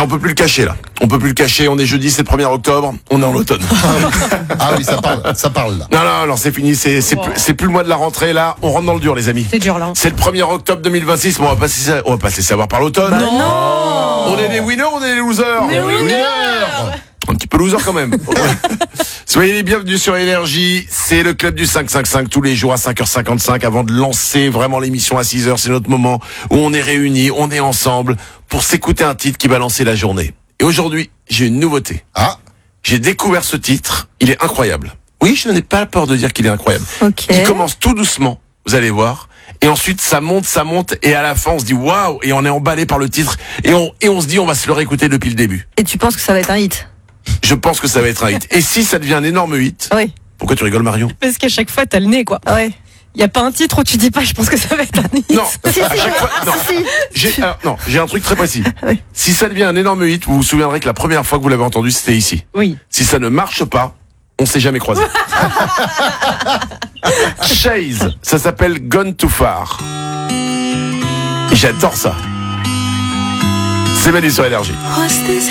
on peut plus le cacher là. On peut plus le cacher, on est jeudi, c'est le 1er octobre, on est en automne. Ah oui, ça parle là. Non, c'est fini, c'est plus le mois de la rentrée là, on rentre dans le dur les amis. C'est dur là. C'est le 1er octobre 2026, mais on va pas se laisser savoir par l'automne. Bah non. On est des winners, on est des losers. Des winners. Un petit peu loser quand même. Soyez les bienvenus sur Énergie, c'est le club du 555 tous les jours à 5h55 avant de lancer vraiment l'émission à 6h, c'est notre moment où on est réunis, on est ensemble pour s'écouter un titre qui va lancer la journée. Et aujourd'hui, j'ai une nouveauté. Ah, J'ai découvert ce titre, il est incroyable. Oui, je n'ai pas peur de dire qu'il est incroyable. Ok. Il commence tout doucement, vous allez voir. Et ensuite, ça monte, et à la fin, on se dit waouh, et on est emballé par le titre, et on se dit on va se le réécouter depuis le début. Et tu penses que ça va être un hit? Je pense que ça va être un hit. Et si ça devient un énorme hit, Oui. pourquoi tu rigoles Marion? Parce qu'à chaque fois, t'as le nez, quoi. Ouais. Il y a pas un titre où tu dis pas, je pense que ça va être un hit. Non, à chaque fois, non. J'ai un truc très précis. Oui. Si ça devient un énorme hit, vous vous souviendrez que la première fois que vous l'avez entendu, c'était ici. Oui. Si ça ne marche pas, on s'est jamais croisés. Chase, ça s'appelle Gone Too Far. Et j'adore ça. C'est Manu sur Énergie. Was this